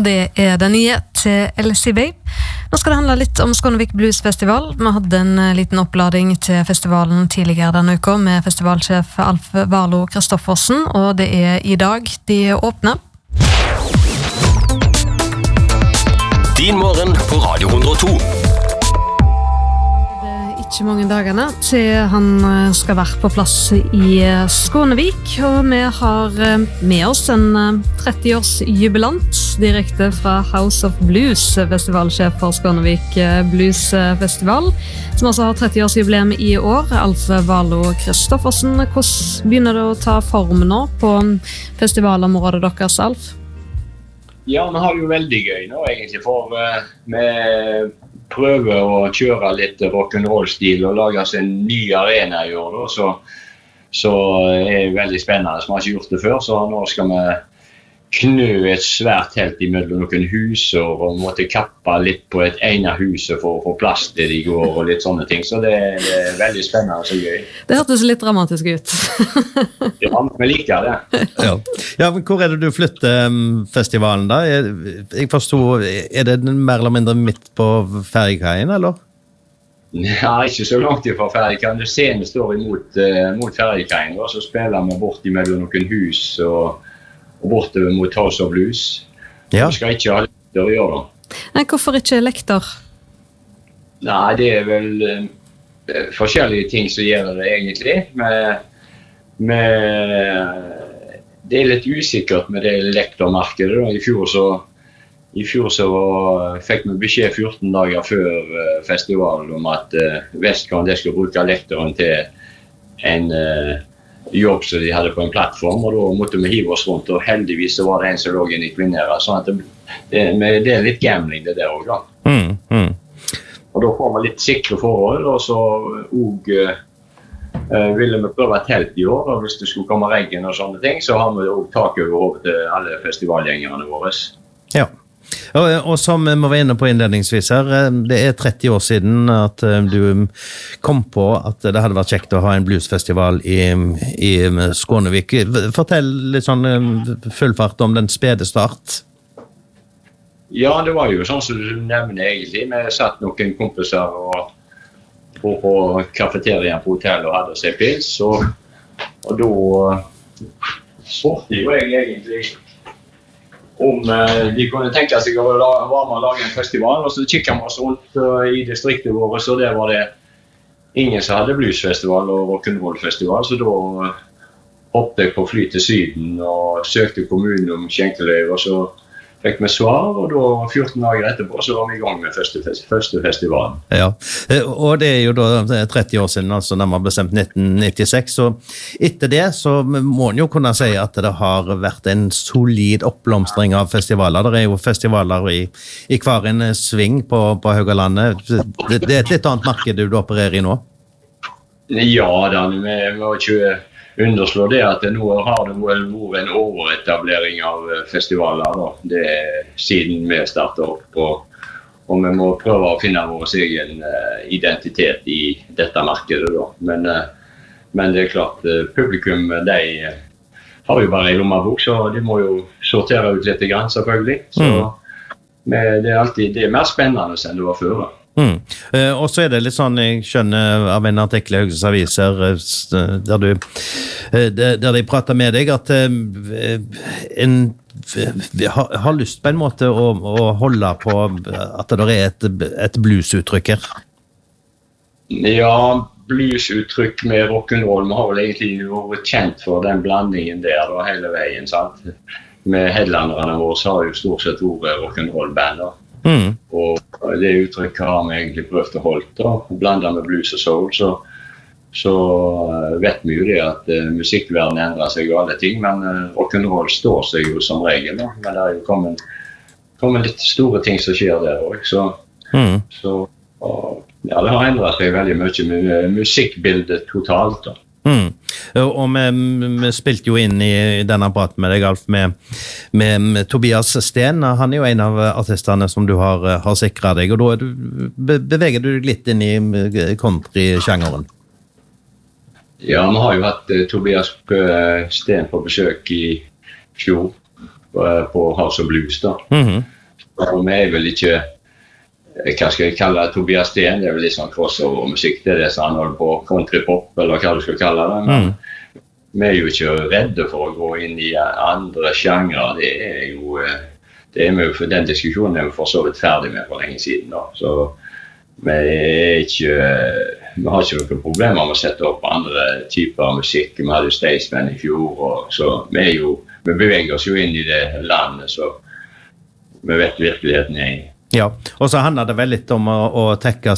det den nye til LCB. Nå skal det handle litt om Skånevik Blues Festival. Vi hadde en liten opplading til festivalen tidligere denne uka med festivalsjef Alf Warlo Kristoffersen, og det I dag de åpner. Din morgen på Radio 102. Ikke mange dagene til han skal være på plass I Skånevik, og vi har med oss en 30-års jubilant direkte fra House of Blues, festivalsjef for Skånevik Blues Festival, som også har 30-års jubileum I år, Alf Warlo Kristoffersen. Hvordan begynner det å ta form nå på festivalområdet deres, Alf? Ja, vi har jo veldig gøy nå egentlig, for vi prøver å kjøre litt rock'n'roll-stil og lage oss en ny arena I år, så det veldig spennende, som vi har ikke gjort det før, så nå skal vi knø et svært telt imellom noen huser og måtte kappe litt på et ene huset for å få plass til de går og litt sånne ting, så det veldig spennende og så gøy. Det hørtes litt dramatisk ut. Ja, vi liker det. Ja, men hvor det du flytter festivalen da? Jeg forstår, det mer eller mindre midt på Ferjekaien, eller? Ja, ikke så langt fra Ferjekaien. Scenen står mot Ferjekaien, og så spiller vi bort imellom noen hus og bortover mot House of Blues. Ja. Vi skal ikke ha lekter å gjøre da. Nei, hvorfor ikke lekter? Nei, det vel forskjellige ting som gjør det egentlig. Men det litt usikkert med det lektermarkedet da. I fjor så fikk vi beskjed 14 dager før festivalen om at Vestkant skulle bruke lekteren til en jobb som de hadde på en plattform, og da måtte vi hive oss rundt, og heldigvis så var det en som lå inn I Kvinnera, sånn at det litt gambling det der også da. Og da får vi litt sikre forhold, og så ville vi prøve telt I år, og hvis det skulle komme regn og sånne ting, så har vi også tak over hovedet til alle festivalgjengerne våre. Ja. Og som vi var inne på innledningsvis her, det 30 år siden at du kom på at det hadde vært kjekt å ha en bluesfestival I Skånevik. Fortell litt sånn fullfart om den spede start. Ja, det var jo sånn som du nevner egentlig. Vi satt noen kompiser på kafeterien på hotell og hadde seg pils, og da spurte jo jeg egentlig om de kunne tenke seg å være med å lage en festival, og så kikket vi oss rundt I distriktet vårt, så der var det ingen som hadde bluesfestival og rock'n'roll-festival, så da hoppet jeg på fly til Syden og søkte kommunen om skjenkeløyve, og så fikk vi svar, og da 14 dager etterpå så var vi I gang med første festivalen. Ja, og det jo da 30 år siden, altså da man bestemt 1996, så etter det så må man jo kunne si at det har vært en solid oppblomstring av festivaler. Det jo festivaler I hver en sving på Haugalandet. Det et litt annet marked du opererer I nå? Ja, da, vi må ikke underslå det at nå har det vel vært en overetablering av festivaler da. Det siden vi startet opp, og vi må prøve å finne vår egen identitet I dette markedet da. Men det klart, publikum, de har jo bare en lommebok, så de må jo sortere ut litt grann, selvfølgelig. Så det alltid det mer spennende enn det var før da. Og så det litt sånn, jeg skjønner av en artikkel I Haugesunds Aviser der de prater med deg at en har lyst på en måte å holde på at det et bluesuttrykk her. Ja, bluesuttrykk med rock'n'roll, vi har vel egentlig vært kjent for den blandingen der da, hele veien, sant? Med headlanderne våre så har jo stort sett vært rock'n'roll-band da. Og det uttrykket har vi egentlig prøvd å holde da, blandet med blues og soul, så vet vi jo det at musikkverden endrer seg og alle ting, men rock'n'roll står seg jo som regel da, men det jo kommet litt store ting som skjer der også, så ja, det har endret seg veldig mye med musikkbildet totalt da. Og vi spilte jo inn I denne praten med deg, Alf, med Tobias Sten. Han jo en av artisterne som du har sikret deg, og da beveger du deg litt inn I country-sjangeren. Ja, vi har jo hatt Tobias Sten på besøk I fjor på House of Blues da. Og vi vel ikke, hva skal jeg kalle det, Tobias Steen, det vel litt sånn crossover-musikk, det som han holder på, countrypop, eller hva du skal kalle det, men vi jo ikke redde for å gå inn i andre sjanger, det jo, for den diskusjonen vi for så vidt ferdig med for lenge siden da, så vi vi har ikke noen problemer med å sette opp andre typer musikk, vi hadde Staysman i fjor, og så vi beveger oss jo inn i det landet, så vi vet virkeligheten i. Ja, og så handler det vel litt om å tekkes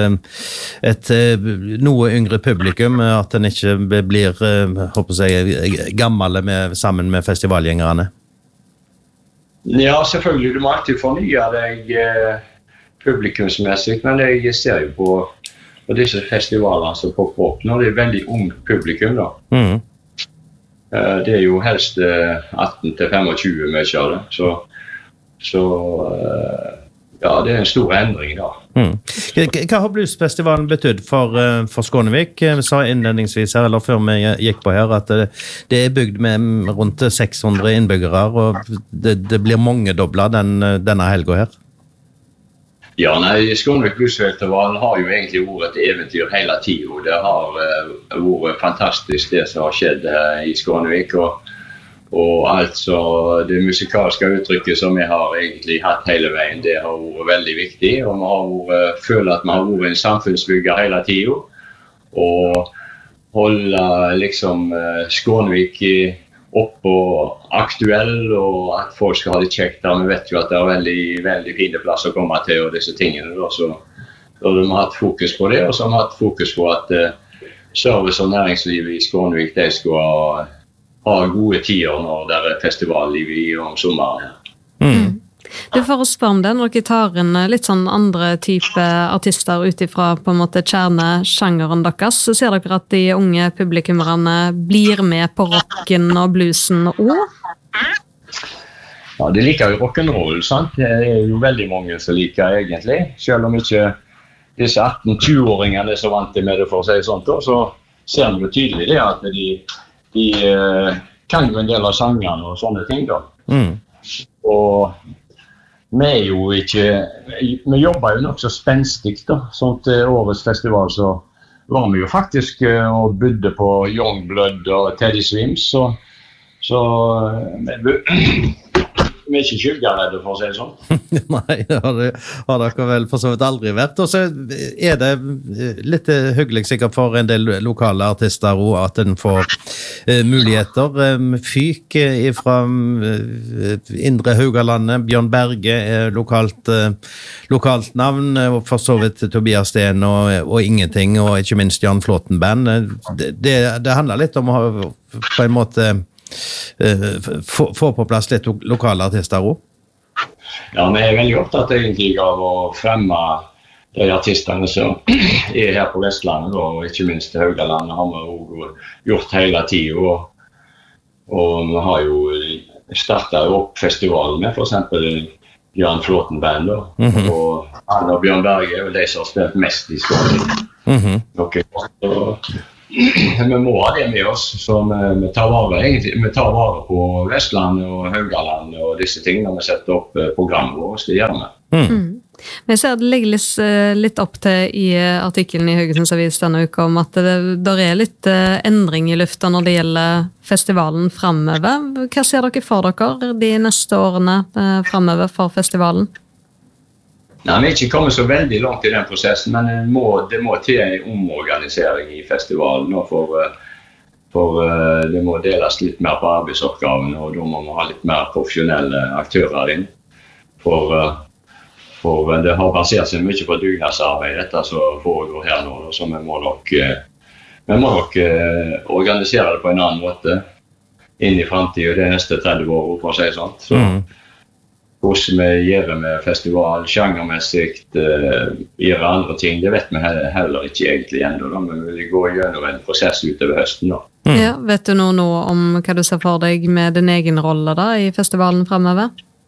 et noe yngre publikum, at den ikke blir, håper jeg, gammel sammen med festivalgjengerne. Ja, selvfølgelig, du må alltid fornye deg publikumsmessig, men jeg ser jo på disse festivalene som popper opp nå, det veldig ung publikum da. Det jo helst 18 til 25 mye av det, så ja, det en stor endring da. Hva har bluesfestivalen betydd for Skånevik? Vi sa innledningsvis her, eller før vi gikk på her, at det bygd med rundt 600 innbyggere, og det blir mange doblet denne helgen her. Ja, Skånevik Bluesfestival har jo egentlig vært et eventyr hele tiden. Det har vært fantastisk det som har skjedd i Skånevik, og altså det musikalske uttrykket som vi har egentlig hatt hele veien, det har vært veldig viktig, og vi føler at vi har vært en samfunnsbygger hele tiden, og holde liksom Skånevik opp og aktuell, og at folk skal ha det kjekt der. Vi vet jo at det veldig, veldig fine plass å komme til, og disse tingene da, så de har hatt fokus på det, og så har vi hatt fokus på at service- og næringslivet i Skånevik, de skal ha gode tider når det festivalliv om sommeren. Du får oss spørre om det når dere tar inn litt sånn andre type artister utifra på en måte kjernesjangeren deres. Så ser dere at de unge publikummerne blir med på rocken og bluesen også? Ja, de liker jo rock'n'roll, sant? Det jo veldig mange som liker egentlig. Selv om ikke disse 18-20-åringene som vant med det for å si sånt, så ser vi jo tydelig det at de kan jo en del av sangene og sånne ting da. Og vi jo ikke, vi jobber jo nok så spenstig da, sånn til årets festival så var vi jo faktisk og bodde på Youngblood og Teddy Swims, så vi ikke skyggeredde for å si det sånn. Nei, det har dere vel for så vidt aldri vært. Og så det litt hyggelig sikkert for en del lokale artister også, at den får muligheter. Fyk fra Indre Haugalandet, Bjørn Berge lokalt navn, og for så vidt Tobias Steen og Ingenting, og ikke minst Jan Flåten Band. Det handler litt om å på en måte få på plass litt lokale artister også? Ja, vi veldig opptatt egentlig av å fremme de artistene som her på Vestlandet, og ikke minst Haugalandet har vi også gjort hele tiden, og vi har jo startet opp festivalen med for eksempel Jan Flåten Band, og han og Bjørn Berge er vel de som har spilt mest i Skåne. Vi må ha det med oss, så vi tar vare på Vestlandet og Haugalandet og disse tingene når vi setter opp programmet vårt, det gjør vi. Jeg ser det ligger litt opp til i artikkelen i Haugesunds Avis denne uka om at det litt endring i lufta når det gjelder festivalen fremover. Hva ser dere for dere de neste årene fremover for festivalen? Nei, vi ikke kommet så veldig langt i den prosessen, men det må til en omorganisering i festivalen, for det må deles litt mer på arbeidsoppgavene, og da må vi ha litt mer profesjonelle aktører inn. For det har basert seg mye på dugnadsarbeid, dette som foregår her nå, så vi må nok organisere det på en annen måte inn i fremtiden, det neste 30 år, for å si sånt. Så hvordan vi gjør med festival, sjangermessig, gjør andre ting, det vet vi heller ikke egentlig ennå, men vi vil gå gjennom en prosess utover høsten da. Ja, vet du nå om hva du ser for deg med din egen rolle da i festivalen fremover?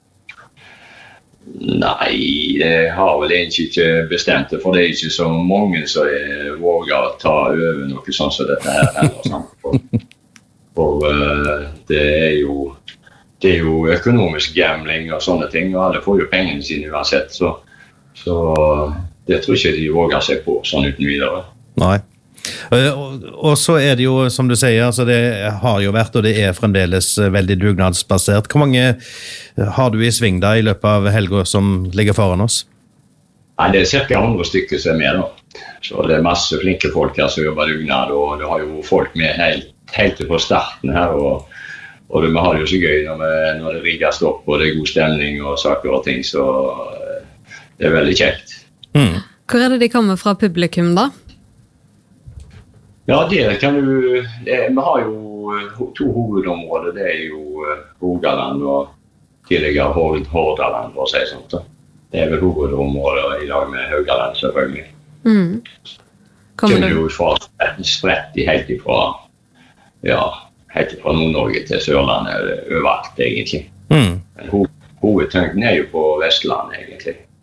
Nei, det har vel egentlig ikke bestemt det, for det ikke så mange som våger å ta over noe sånn som dette her heller. For det jo det er jo økonomisk gambling og sånne ting, og alle får jo pengene sine uansett, så det tror ikke de våger seg på sånn uten videre. Nei. Og så er det jo, som du sier, altså det har jo vært, og det er fremdeles veldig dugnadsbasert. Hvor mange har du i sving da i løpet av helgen som ligger foran oss? Nei, det er cirka 100 stykker som er med da. Så det er masse flinke folk her som jobber dugnad, og det har jo folk med helt på starten her, og vi har det jo så gøy når det rigges opp, og det er god stemning og saker og ting, så det er veldig kjekt. Hvor er det de kommer fra publikum da? Ja, vi har jo 2 hovedområder, det er jo Rogaland og tidligere Hordaland, for å si sånt da. Det er vel hovedområder i lag med Haugaland, selvfølgelig. Kommer jo spredt helt ifra Nord-Norge til Sørlandet, overalt egentlig. Men hovedtyngden er jo på Vestlandet, egentlig.